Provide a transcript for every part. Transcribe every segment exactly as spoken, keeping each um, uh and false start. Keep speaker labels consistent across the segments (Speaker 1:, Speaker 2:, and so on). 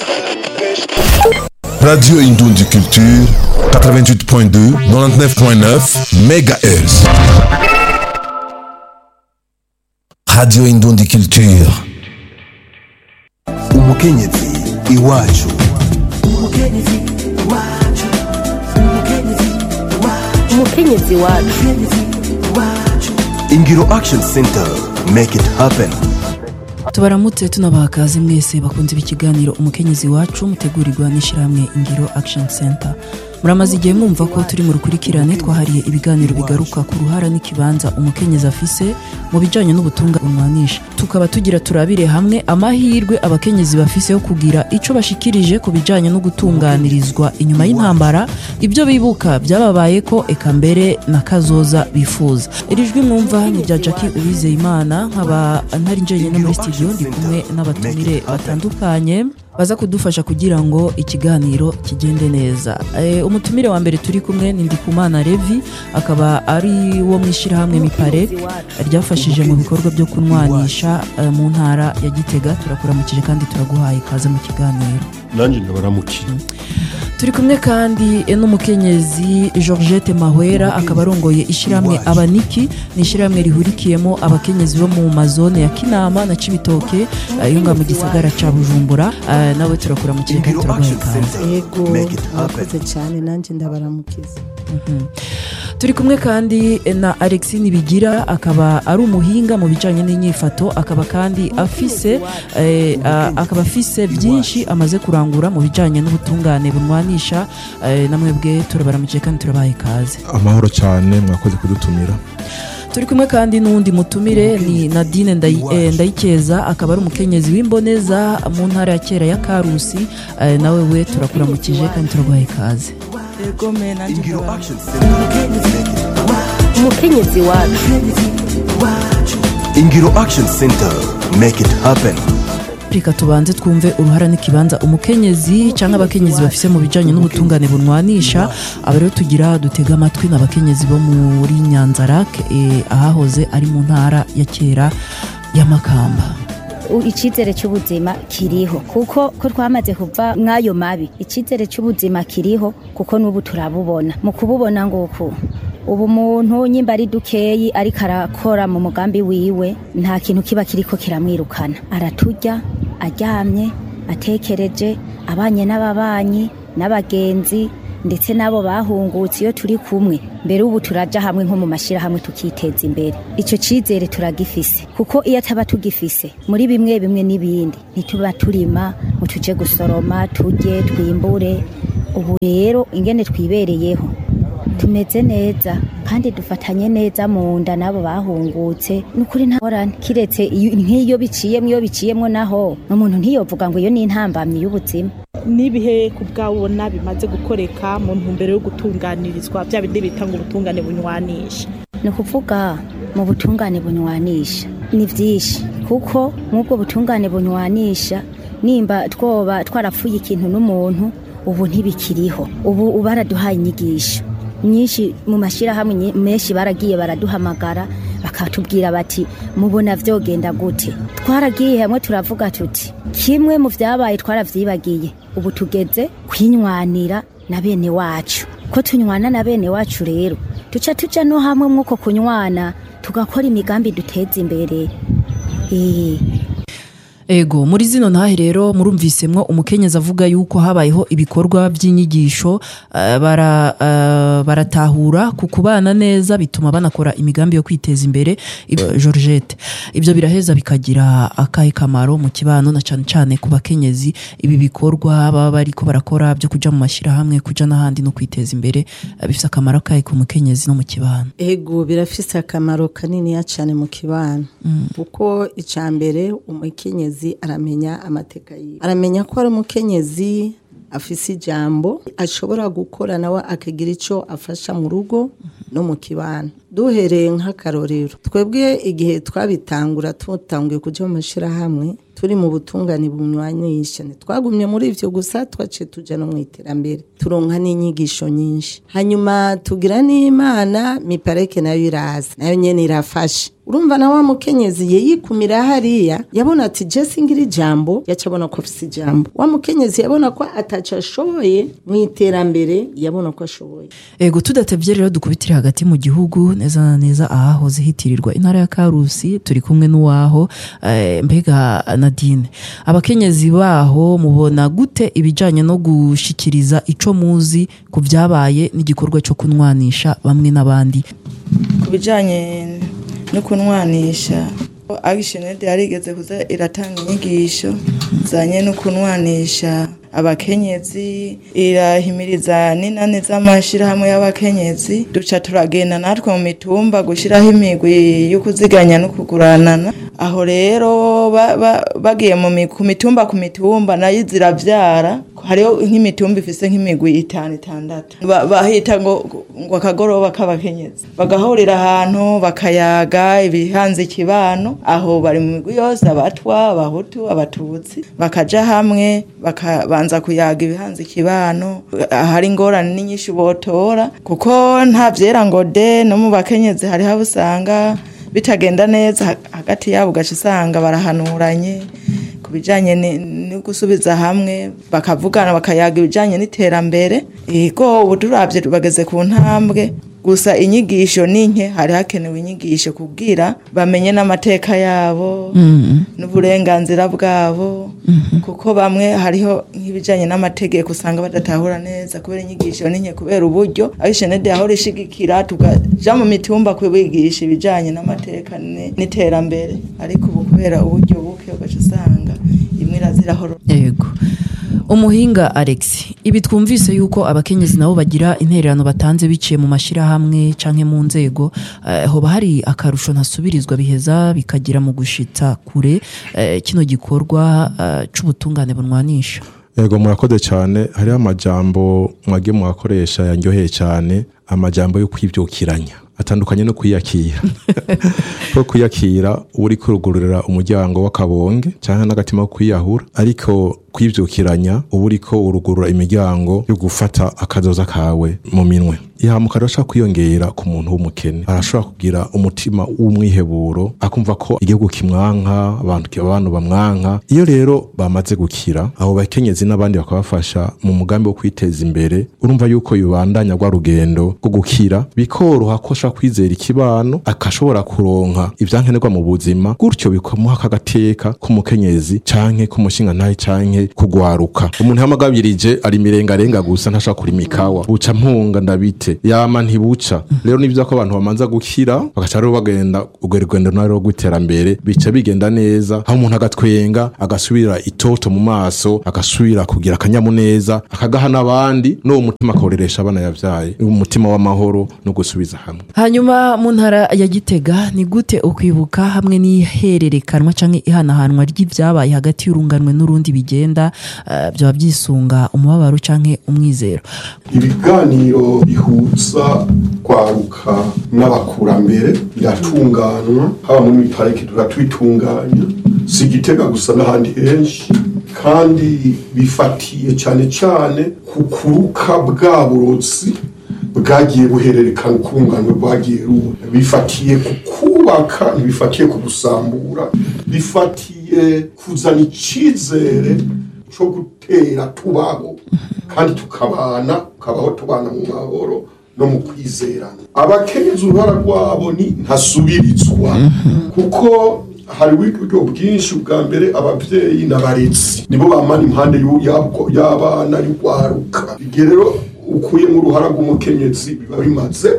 Speaker 1: Radio Indundi Culture, quatre-vingt-huit point deux, quatre-vingt-dix-neuf point neuf mégahertz. Radio Indundi Culture.
Speaker 2: Umukenyezi iwacu.
Speaker 3: Umukenyezi wacu.
Speaker 2: Ingiro Action Center, make it happen.
Speaker 4: Tubaramutse tunabaha kaze mwese bakunze ikiganiro umukenyezi wacu mutegurirwa n'ishiramwe Ingiro Action Center. Muramaze igihe mwumva ko turi mu rukurikirane twahariye ibiganiro bigaruka ku ruhara n'ikibanza umukenyezi afise mu bijanye n'ubutunga umwanisha. Tukaba tugira turabire hamwe amahirwe abakenyezi bafise yo kugira ico bashikirije ku bijanye no gutunganirizwa inyuma y'intambara, ibyo bibuka byababaye ko eka mbere na kazoza bifuza. Irijwi mwumva ni rya Jackie Uwizeyimana, nkaba ntari njenye no muri studio ndi kumwe n'abatumire batandukanye baza kudufasha kugira ngo ikiganiro kigende neza. E, umutumire wa mbere turi kumwe ni Ndikumana Levi, akaba ari wo mwishira hamwe Mipare ryafashije mu bikorwa byo kunwanisha uh, mu ntara ya Gitega. Turakuramukije kandi turaguhaye ikaze mu kiganiro.
Speaker 5: Nanje ndabaramukije.
Speaker 4: Turi kumwe kandi n'umukenyezi Georgette Mahwera, akaba arongoye ishiramwe Abaniki, ni ishiramwe rihurikiyemo abakenyezi bo mu mazone ya Kinama na Cibitoke, yunga mu gisagara ca Bujumbura. Uh, nawe turakuramukije kandi turaguhaye ikaze.
Speaker 3: Yego, murakoze cyane, nanje ndabaramukiza.
Speaker 4: Mhm. Turi kumwe kandi na Alexis Nibigira, akaba ari umuhinga mu bijanye n'inyifato, akaba kandi afise eh, akaba afise byinshi amaze kurangura mu bijanye n'ubutungane bunwanisha. Eh, namwe bwe turabaramuje kandi turabaye ikaze.
Speaker 5: Amahoro cyane, mwakoze kudutumira.
Speaker 4: Turi kumwe kandi n'undi mutumire ni Nadine Ndayikeza, akaba ari umukenyezi w'imboneza mu ntara ya kera ya Karusi. Eh, nawe we turakuramukije kandi turabaye ikaze.
Speaker 3: Yego me nanje umukenyezi wacu.
Speaker 2: Ingiro Action Center, make it happen.
Speaker 4: Reka tubanze twumve uruhara n'ikibanza umukenyezi cyangwa abakenyezi bafise mu bijanye n'ubutungane bunwanisha. Aba rero tugira dutega amatwi n'abakenyezi bo muri Nyanzarake, eh, ahahoze ari mu ntara ya kera ya Makamba.
Speaker 6: Icyizere cy'ubuzima kiriho kuko ko twamaze kuva mwayo mabi. Icyizere cy'ubuzima kiriho kuko n'ubu turabubona. Mu kububona nguko ubu muntu nyimba ari dukeyi ari karakora mu mugambi wiwe, nta kintu kiba kiriko kiramwirukana. Araturya, aryamye, atekereje, abanye n'ababanyi n'abagenzi ndetse nabo bahungutse iyo turi kumwe. Mbere ubu turaja hamwe nko mu mashira hamwe tukiteza imbere. Ico cizere turagifise kuko iyo ataba tugifise muri bimwe bimwe n'ibindi ntituba turima ngo tuje gusoroma turye twimbure. Ubu rero ingene twibereyeho tumeze neza kandi dufatanye neza mu nda nabo bahungutse. Nukuri ntaborane kiretse nk'iyo biciyemwe iyo biciyemwe naho umuntu ntiyovuga ngo iyo ni intambamye y'ubuzima.
Speaker 7: Nibihe kubwabona bimaze gukoreka mu ntumbero yo gutunganirizwa bya bindi bita ngo ubutungane bunywanisha.
Speaker 6: Ni kuvuga mu butungane bunywanisha ni vyinshi kuko nk'ubwo butungane bunywanisha nimba twoba twarapfuye ikintu n'umuntu ubu ntibikiriho. Ubu ubaraduhaye inyigisho nyinshi mu mashira hamwe menshi, baragiye baraduhamagara bakatubwira bati mubona vyogenda gute. Twaragiye hamwe turavuga tuti kimwe mu vyabaye twaravyibagiye, ubu tugeze kwinywanira na bene wacu. Ko tunywana na bene wacu rero tuca tuja no hamwe mwuko kunywana tugakora imigambi duteza imbere. Eh
Speaker 4: Ego, muri zino ntahe rero murumvisemwo umukenyezi avuga yuko habayeho ibikorwa by'inyigisho, uh, bara uh, baratahura ku kubana neza bituma banakora imigambi yo kwiteza imbere. Uh, Georgette, ibyo biraheza bikagira akahe kamaro mu kibano na cyane cyane ku bakenyezi? Ibi bikorwa baba bariko barakora byo kuja mu mashira hamwe kuja n'ahandi no kwiteza imbere, uh, bifise akamaro kahe ku mukenyezi no mu kibano?
Speaker 3: Ego, birafise akamaro kanini ya cyane mu kibano. Mm. Kuko icambere umukenyezi aramenya amateka yiwe, aramenya ko ari umukenyezi afise ijambo ashobora gukora nawe akagira ico afasha mu rugo no mu kibano. Duhereye nk'akarorero twebwe igihe twabitangura tutanguye kuja mu mashira hamwe turi mu butungane bunywanisha, twagumye muri ivyo gusa, twace tuja no mwiterambere turonka n'inyigisho nyinshi. Hanyuma tugira n'Imana Mipareke nayo iraza nayo nyene irafasha. urumva na wa mukenyezi ye yikumira hariya yabona ati je singira ijambo yacabona ko afise ijambo wa mukenyezi yabona ko ataca ashoboye mu iterambere yabona ko ashoboye.
Speaker 4: Ego tudatevye rero dukubitire hagati mu gihugu neza na neza ahahoze hitirirwa intara ya Karusi turi kumwe n'uwaho eh, mbega Nadine abakenyezi baho mubona gute ibijanye no gushikiriza ico muzi ku vyabaye n'igikorwa cyo kunwanisha bamwe n'abandi
Speaker 8: kubijanye no kunwanisha Agishenede yarigeze kuza iratanga inyigisho zanye no kunwanisha abakenyezi irahimiriza n'inani z'amashirahamwe y'abakenyezi duca turagenda natwe mu mitumba gushiraho imigwi yo kuziganya no kuguranana aho rero bagiye ba, mu ku mitumba ku mitumba nayo ziravyara hariho nk'imitumba ifise nk'imigwi itanu itandatu bahita ba ngo ngo akagoroba k'abakenyezi bagahurira ahantu bakayaga ibihanze kibano aho bari mu migwi yose abatwa abahutu abatutsi bakaja hamwe bakabanza kuyaga ibihanze kibano hari ingorane n'inyinshi botora kuko nta vyera ngo de no mu bakenyezi hari habo usanga bitagenda neza hagati yabo gace usanga barahanuranye kubijanye no gusubiza hamwe bakavugana bakayaga ibijanye n'iterambere ego ubuduravye bageze ku ntambwe gusa inyigisho ninke hari hakenewe inyigisho kubwira bamenye n'amateka yabo mm -hmm. n'uburenganzira bwabo mm -hmm. kuko bamwe hariho nk'ibijanye n'amategeko usanga badatahura neza kubera inyigisho ninke kubera uburyo Agishenede aho rishigikira tukaja mu mitumba kwibigisha ibijanye n'amateka n'iterambere ariko ubu kubera uburyo buke ugasanga imwira zirahoro.
Speaker 4: Yego umuhinga Alex ibi twumvise yuko abakenyezi nabo bagira intererano batanze biciye mu mashira hamwe canke mu nzego uh, hoba hari akarusho ntasubirizwa biheza bikagira mu gushita kure uh, kino gikorwa uh, c'ubutungane bunwanisha.
Speaker 5: Yego murakoze cyane hari amajambo mwage mwakoresha yanyoheye cyane amajambo yo kwivyukiranya atandukanye no kuyakira ko kuyakira uri kurugurira umuryango w'akabonge cyangwa n'agatima ko kwiyahura ariko kwivyukiranya uburiko urugurura imiryango yo gufata akazoza kawe mu minwe ihamuka rasha kwiyongera ku muntu w'umukene arashobora kugira umutima w'umwiheburo akumva ko igihugu kimwanka abantu abantu bamwanka iyo rero bamaze gukira abo bakenyezi n'abandi bakabafasha mu mugambi wo kwiteza imbere urumva yuko yubandanya gwa rugendo rwo gukira bikoroha ko ashaka kwizera ikibano akashobora kuronka ivyankenerwa mu buzima gutyo bikamuha akagateka k'umukenyezi canke k'umushinga ntaye canke kugwaruka umuntu hamagabirije ari mirengarenga gusa ntashaka kuri mikawa buca mpunga ndabite yama ntibuca rero nivyo ko abantu bamanza gukira bagaca rero bagenda ugerwendo naro guterambere bica bigenda neza aho umuntu agatwenga agasubira itoto mu maso agasubira kugira akanyamuneza akagaha nabandi no umutima akoreresha abana yavyaye umutima w'amahoro no gusubiza hamwe.
Speaker 4: Hanyuma mu ntara ya Gitega ni gute ukwibuka hamwe n'ihererekanwa canke ihanahanwa ry'ivyabaye hagati y'urunganwe n'urundi bigenda uh, byaba byisunga umubabaro canke umwizero.
Speaker 9: Ibiganiro bihuza kwaruka n'abakurambere biratunganwa haba muri parike turatwitunganya si Gitega gusa n'ahandi henshi kandi bifatiye cyane cyane kukuruka bwa burozi bwagiye buhererekana ukunganwe bwagiye ruba bifatiye kukubaka ntibifatiye kubusambura bifatiye kuzana icizere cyo gutera tubaho kandi tukabana tukabaho tubana mu mahoro no mu kwizerana. Abakenyezi uruhara rwabo ni ntasubirizwa kuko hari uburyo bwinshi bwa mbere abavyeyi n'abarezi nibo bamana impande y'abana y'ugwaruka rero ukuye mu ruhara rw'umukenyezi biba bimaze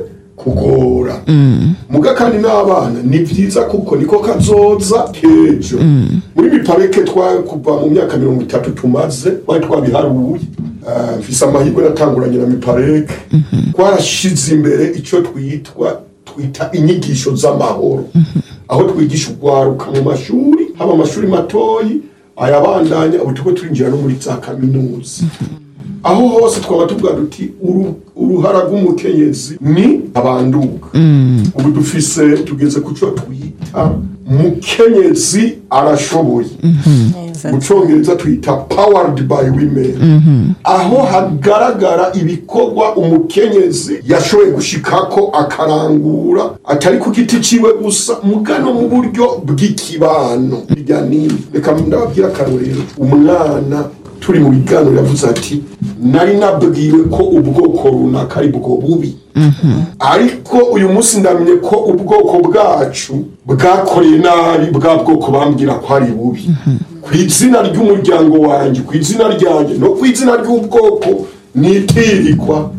Speaker 9: kugora mm. muga kandi n'abana ni vyiza kuko niko kazoza kejo mm. muri bipareke twakuva mu myaka mirongo itatu tumaze twari twabiharuye mfise uh, amahirwe natanguranye na mipareke twarashize mm -hmm. imbere ico twitwa twita inyigisho z'amahoro mm -hmm. aho twigisha ugwaruka mu mashuri haba amashuri matoyi ayabandanya ubu tuko twinjira no muri za kaminuza mm -hmm. aho hose twaba tuvuga duti uruhara rw'umukenyezi ni abanduka mm. ubu dufise tugeze ku cyo twita mukenyezi arashoboye mu cyongereza twita powered by women aho hagaragara ibikorwa umukenyezi yashoboye gushikako akarangura atari ku giti ciwe gusa mugano mu buryo bw'ikibano bijya nini reka ndababwira akarorero umwana turi mu biganiro yavuze ati nari nabwiwe ko ubwoko runaka ari bwo bubi ariko uyu munsi ndamenye ko ubwoko bwacu bwakoreye nabi bwa bwoko bambwira ko ari bubi ku izina ry'umuryango wanjye ku izina ryanjye no ku izina ry'ubwoko nitirikwa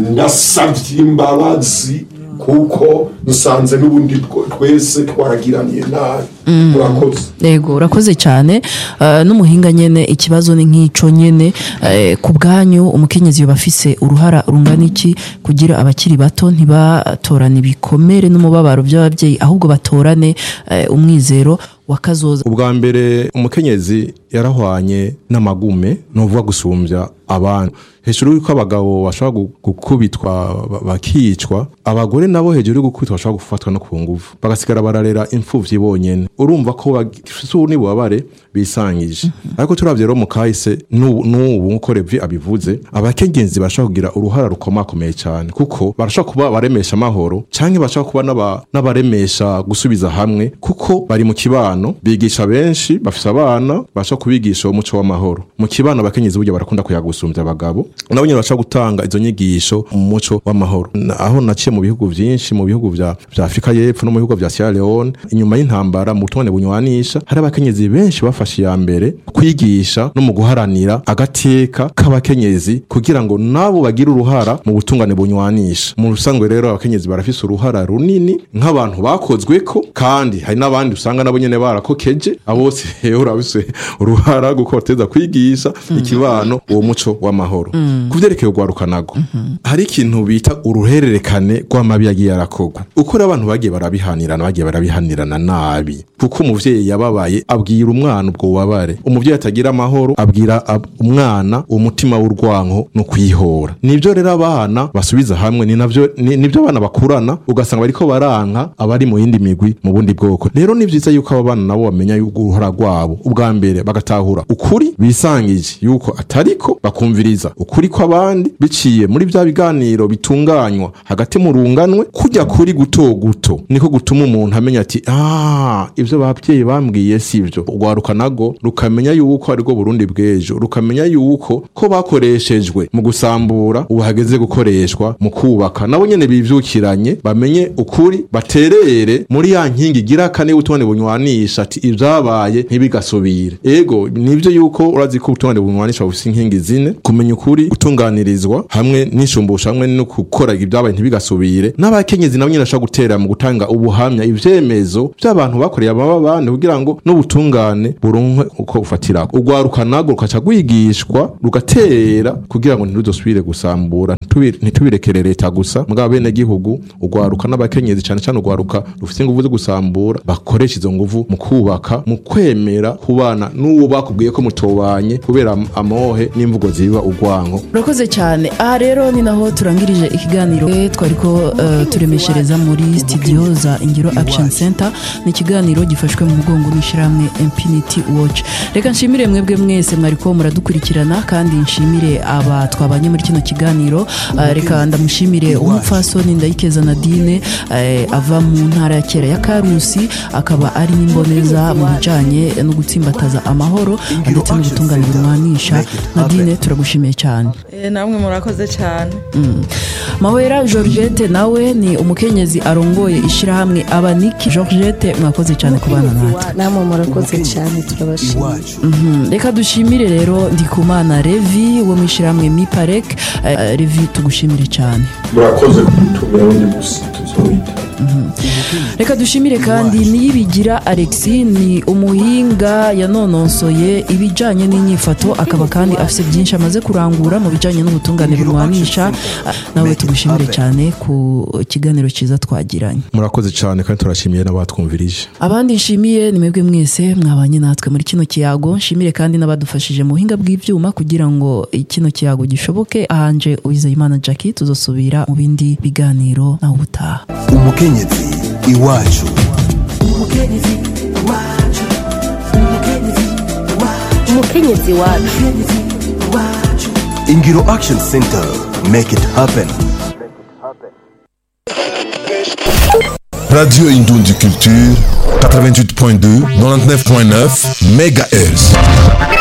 Speaker 9: ndasabye imbabazi kuko dusanze n'ubundi twese twaragiraniye nabi murakoze
Speaker 4: yego urakoze cyane uh, n'umuhinga nyene ikibazo ni nk'ico nyene uh, ku bwanyu umukenyezi yobafise uruhara rungana iki kugira abakiri bato ntibatorane ibikomere n'umubabaro by'abavyeyi ahubwo batorane uh, umwizero wakazoza.
Speaker 5: Ubwa mbere umukenyezi yarahwanye n'amagume novuga gusumbya abantu hejuru yuko abagabo bashobora gukubitwa bakicwa abagore nabo hejuru gukubitwa bashobora gufatwa no ku nguvu bagasigara bararera imfuvyi bonyene urumva ko bagifise n'ububabare bisangije ariko turavye rero mu kahise n'ubu nko Revi abivuze abakenyezi bashobora kugira uruhara rukomakomeye cyane kuko barashobora kuba baremesha amahoro canke bashobora kuba n'abaremesha gusubiza hamwe kuko bari mu kibano bigisha benshi bafise abana bashobora kubigisha umuco w'amahoro mu kibano abakenyezi burya barakunda kuyagusumbya abagabo nabo nyine bashobora gutanga izo nyigisho mu muco w'amahoro aho naciye mu bihugu byinshi mu bihugu vya vya Afrika y'Epfo no mu bihugu vya Sierra Leone inyuma y'intambara mu tone bunywanisha hari abakenyezi benshi bafashe ya mbere kwigisha no mu guharanira agateka k'abakenyezi kugira ngo nabo bagira uruhara mu butungane bunywanisha mu rusangwe rero abakenyezi barafise uruhara runini nk'abantu bakozweko kandi hari n'abandi usanga nabo nyene barakokeje abose urabise uruhara gukoteza kwigisha ikibano uwo muco w'amahoro kuvyerekeye ugwaruka nago hari ikintu bita uruhererekane rw'amabi yagiye arakogwa uko abantu bagiye barabihanirana bagiye barabihanirana nabi kuko umuvyeyi yababaye abwira umwana ubwo bubabare umuvyeyi atagira amahoro abwira ab, umwana umutima w'urwanko no kwihora nivyo rero abana basubiza hamwe ni navyo nivyo abana bakurana ugasanga bariko baranka abari mu yindi migwi mu bundi bwoko rero ni vyiza yuko abo bana nabo bamenya yuko uruhara rwabo ubwa mbere bagatahura ukuri bisangije yuko atariko bakumviriza ukuri kw'abandi biciye muri vya biganiro bitunganywa hagati mu runganwe kujya kuri guto guto niko gutuma umuntu amenya ati ah ivyo bavyeyi bambwiye sivyo ugwaruka nago rukamenya yuko ariko Burundi bwejo rukamenya yuko ko bakoreshejwe mu gusambura ubahageze gukoreshwa mu kubaka nabo nyene bivyukiranye bamenye ukuri baterere muri ya nkingi gira kane utone bunywanisha ati ivyabaye ntibigasubire ego nivyo yuko urazi ko utone bunywanisha bufise inkingi zine kumenya ukuri gutunganirizwa hamwe n'ishumbusha hamwe no gukora ibyabaye ntibigasubire n'abakenyezi nabo nyene ashaka gutera mu gutanga ubuhamya ivyemezo by'abantu bakoreye ababande kugira ngo n'ubutungane burunkwe uko ufatira ugwaruka nago rukaca gwigishwa rugatera kugira ngo ntiruzosubire gusambura ntitubirekere leta gusa mugabo bene gihugu ugwaruka n'abakenyezi cyane cyane ugwaruka rufite ingufu zo gusambura bakoresha izo nguvu mu kubaka mu kwemera kubana n'uwo bakubwiye ko mutobanye kubera amohe n'imvugo ziba ugwanko.
Speaker 4: Urakoze cyane aha rero ni naho turangirije ikiganiro twariko uh, turemeshereza muri studio za Ingiro Action Center ni ikiganiro gifashwe mu mugongo n'ishiramwe Infinity Watch. Reka nshimire mwebwe mwese mwariko muradukurikirana kandi nshimire aba twabanye muri kino kiganiro uh, reka ndamushimire umupfasoni Ndayikeza Nadine uh, ava mu ntara ya Kera ya Karusi akaba ari n'imboneza mu bijanye no gutsimbataza amahoro ndetse no gutunganira umwanisha. Nadine turagushimiye cyane.
Speaker 8: Eh namwe murakoze cyane.
Speaker 4: Mm. Mahwera Georgette nawe ni umukenyezi arongoye ishirahamwe Abaniki. Georgette mwakoze cyane kubana natwe.
Speaker 3: Namwe murakoze cyane turabashimira.
Speaker 4: Mhm. Reka dushimire rero Ndikumana Revi wo mwishirahamwe Miparek. Uh, Revi tugushimire cyane.
Speaker 9: Murakoze kutumira undi musi tuzoita.
Speaker 4: Reka dushimire kandi niyibigira Alexis ni umuhinga yanononsoye ibijanye n'inyifato akaba kandi afise byinshi amaze kurangura mu bijanye n'ubutungane burwanisha nawe tugushimire cyane ku kiganiro ciza twagiranye.
Speaker 5: Murakoze cyane kandi turashimiye n'abatwumvirije.
Speaker 4: Abandi nshimiye ni mwebwe mwese mwabanye natwe muri kino kiyago nshimire kandi n'abadufashije mu buhinga bw'ivyuma kugira ngo kino kiyago gishoboke ahanje Uwizeyimana Jackie tuzosubira mu bindi biganiro na ubutaha.
Speaker 2: Umukenyezi iwacu.
Speaker 10: Umukenyezi umukenyezi wacu.
Speaker 2: Ingiro Action Center, make it happen.
Speaker 1: Radio Indundi Culture, quatre-vingt-huit point deux, quatre-vingt-dix-neuf point neuf, mégahertz.